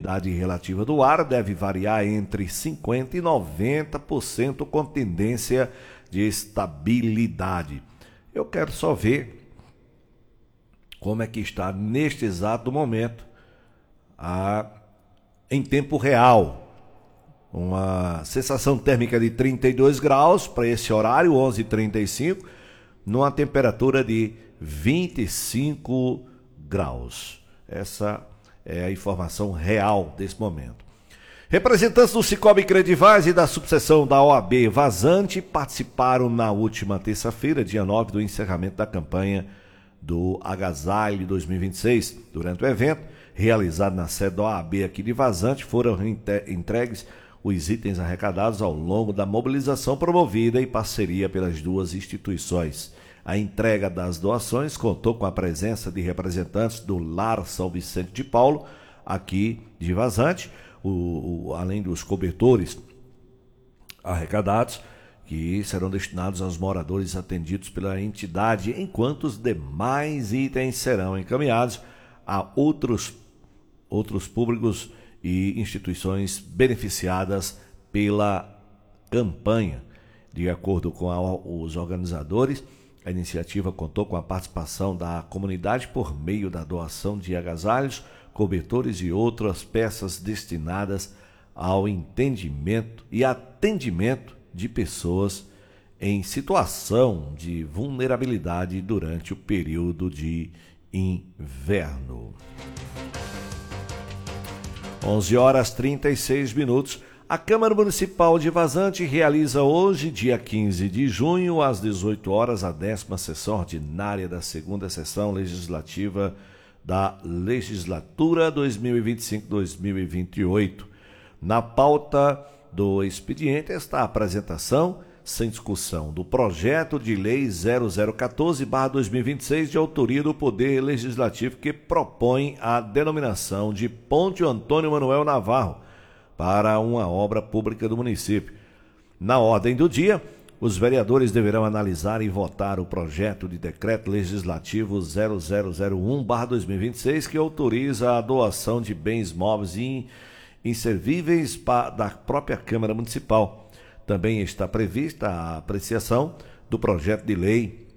umidade relativa do ar deve variar entre 50% e 90% com tendência de estabilidade. Eu quero só ver como é que está neste exato momento em tempo real. Uma sensação térmica de 32 graus para esse horário, 11h35, numa temperatura de 25 graus. Essa é a informação real desse momento. Representantes do Sicoob Credivaz e da subseção da OAB Vazante participaram na última terça-feira, dia 9, do encerramento da campanha do Agasalho 2026. Durante o evento, realizado na sede da OAB aqui de Vazante, foram entregues os itens arrecadados ao longo da mobilização promovida em parceria pelas duas instituições. A entrega das doações contou com a presença de representantes do Lar São Vicente de Paulo, aqui de Vazante, além dos cobertores arrecadados, que serão destinados aos moradores atendidos pela entidade, enquanto os demais itens serão encaminhados a outros públicos e instituições beneficiadas pela campanha. De acordo com os organizadores, a iniciativa contou com a participação da comunidade por meio da doação de agasalhos, cobertores e outras peças destinadas ao entendimento e atendimento de pessoas em situação de vulnerabilidade durante o período de inverno. 11h36. A Câmara Municipal de Vazante realiza hoje, dia 15 de junho, às 18 horas, a 10ª sessão ordinária da 2ª sessão legislativa da Legislatura 2025-2028. Na pauta do expediente está a apresentação, sem discussão, do projeto de lei 0014/2026, de autoria do Poder Legislativo, que propõe a denominação de Ponte Antônio Manuel Navarro para uma obra pública do município. Na ordem do dia, os vereadores deverão analisar e votar o projeto de decreto legislativo 0001/2026, que autoriza a doação de bens móveis e inservíveis da própria Câmara Municipal. Também está prevista a apreciação do projeto de lei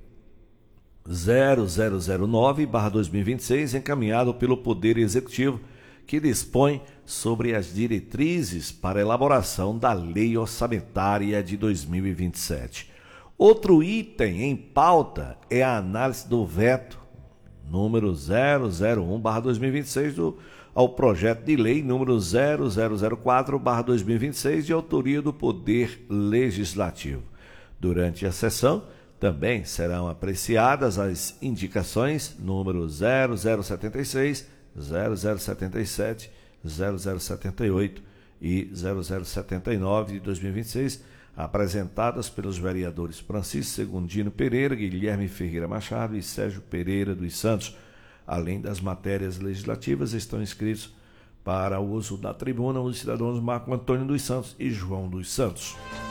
0009/2026, encaminhado pelo Poder Executivo, que dispõe sobre as diretrizes para a elaboração da Lei Orçamentária de 2027. Outro item em pauta é a análise do veto número 001/2026 ao projeto de lei número 0004/2026, de autoria do Poder Legislativo. Durante a sessão, também serão apreciadas as indicações número 0076, 0077, 0078 e 0079 de 2026, apresentadas pelos vereadores Francisco Segundino Pereira, Guilherme Ferreira Machado e Sérgio Pereira dos Santos. Além das matérias legislativas, estão inscritos para o uso da tribuna os cidadãos Marco Antônio dos Santos e João dos Santos.